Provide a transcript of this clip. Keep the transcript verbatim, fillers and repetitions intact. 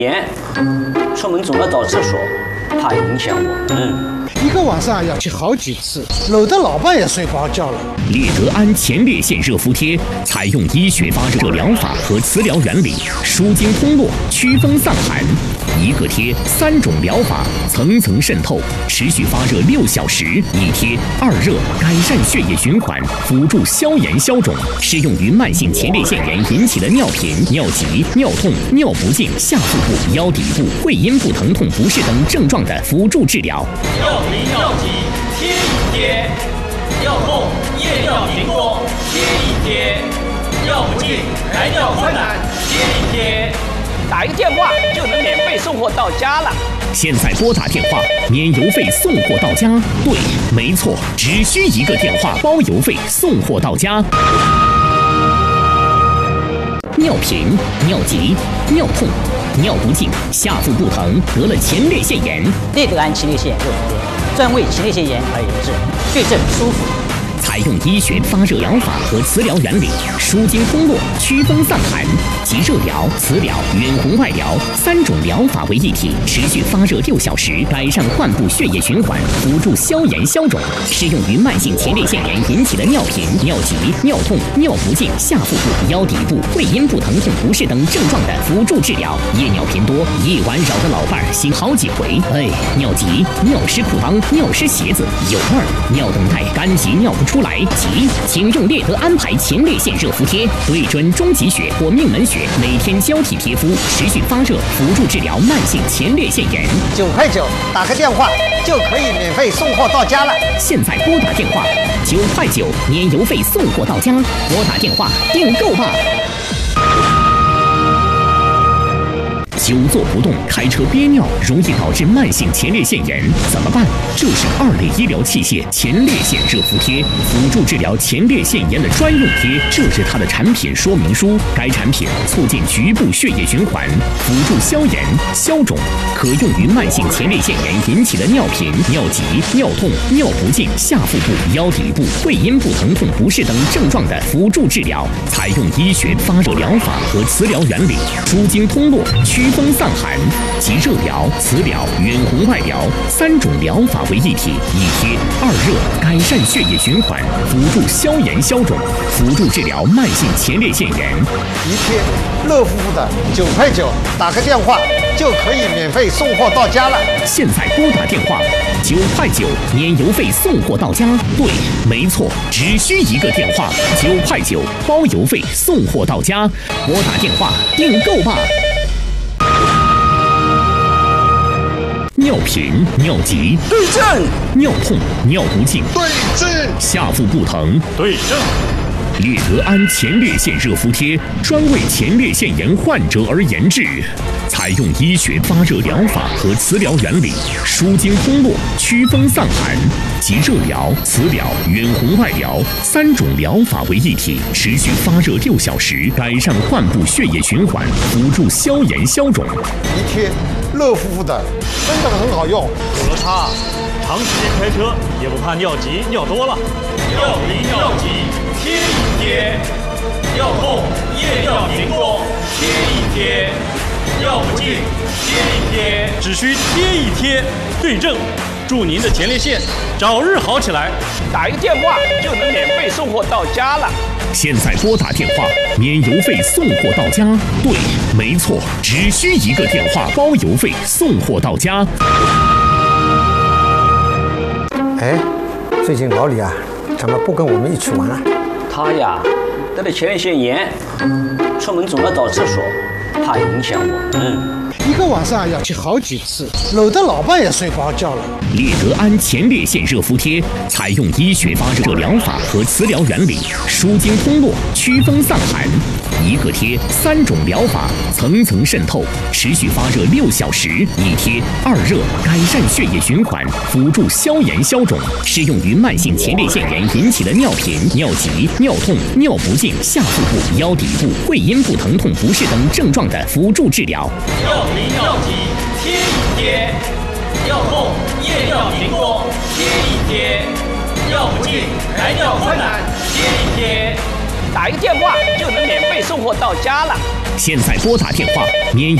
严，出门总要找厕所，怕影响我们。 一个晚上要去好几次，搂得老伴也睡不着觉了。 列德安前列腺热敷贴采用医学发热疗法和磁疗原理，舒筋通络，祛风散寒。一个贴三种疗法，层层渗透，持续发热六小时。一贴二热，改善血液循环，辅助消炎消肿，适用于慢性前列腺炎引起的尿频、尿急、尿痛、尿不尽、下腹部、腰底部、会阴部疼痛不适等症状的辅助治疗。 尿频尿急贴一贴，尿痛夜尿频多贴一贴，尿不尽排尿困难贴一贴。 打一个电话就能免费送货到家了。 现在拨打电话，免邮费送货到家。对，没错，只需一个电话，包邮费送货到家。尿频、尿急、尿痛、尿不尽、下腹部疼，得了前列腺炎。 列德安前列腺热敷贴，专为前列腺炎而研制，对症舒服。 采用医学发热疗法和磁疗原理，舒筋通络，祛风散寒，集热疗、磁疗、远红外疗三种疗法为一体，持续发热六小时，改善患部血液循环，辅助消炎消肿，适用于慢性前列腺炎引起的尿频、尿急、尿痛、尿不尽、下腹部、腰底部、会阴部疼痛不适等症状的辅助治疗。夜尿频多，夜晚扰得老伴儿醒好几回。哎，尿急、尿湿裤裆、尿湿鞋子，有味儿，尿等待干急尿不出来，急，请用列德安排前列腺热敷贴，对准中极穴或命门穴，每天交替贴敷，持续发热，辅助治疗慢性前列腺炎。 九块九，打个电话就可以免费送货到家了。 现在拨打电话，九块九，免邮费送货到家。拨打电话订购吧。久坐不动，开车憋尿，容易导致慢性前列腺炎，怎么办？这是二类医疗器械前列腺热敷贴，辅助治疗前列腺炎的专用贴。这是它的产品说明书。该产品促进局部血液循环，辅助消炎消肿，可用于慢性前列腺炎引起的尿频、尿急、尿痛、尿不尽、下腹部、腰底部、会阴部疼痛不适等症状的辅助治疗。采用医学发热疗法和磁疗原理，舒筋通络，祛风散寒，集热疗、磁疗、远红外疗三种疗法为一体，一贴二热，改善血液循环，辅助消炎消肿，辅助治疗慢性前列腺炎。 一贴热敷敷的，九块九，打个电话就可以免费送货到家了。 现在拨打电话，九块九，免邮费送货到家。对，没错，只需一个电话，九块九，包邮费送货到家。拨打电话订购吧。尿频、尿急对症， 尿痛、尿不尽对症， 下腹部疼对症。 列德安前列腺热敷贴专为前列腺炎患者而研制，采用医学发热疗法和磁疗原理，舒筋通络，祛风散寒，集热疗、磁疗、远红外疗三种疗法为一体，持续发热六小时，改善患部血液循环，辅助消炎消肿。 一贴热敷敷的，真的很好用。 有了它，长时间开车也不怕尿急尿多了。尿频尿急贴一贴，尿痛夜尿频多贴一贴，尿不尽贴一贴，只需贴一贴，对症，祝您的前列腺早日好起来。 打一个电话就能免费送货到家了。 现在拨打电话，免邮费送货到家。对，没错，只需一个电话，包邮费送货到家。 哎，最近老李啊，怎么不跟我们一起玩了？ 他呀，得了前列腺炎，出门总要找厕所，怕影响我们。 一个晚上要去好几次，搂得老伴也睡不着觉了。 列德安前列腺热敷贴采用医学发热疗法和磁疗原理，舒筋通络，祛风散寒。一个贴三种疗法，层层渗透，持续发热六小时。一贴二热，改善血液循环，辅助消炎消肿，适用于慢性前列腺炎引起的尿频、尿急、尿痛、尿不尽、下腹部、腰底部、会阴部疼痛不适等症状的辅助治疗。 尿频尿急贴一贴，尿痛夜尿频多贴一贴，尿不尽排尿困难贴一贴。 打一个电话就能免费送货到家了。 现在拨打电话，免邮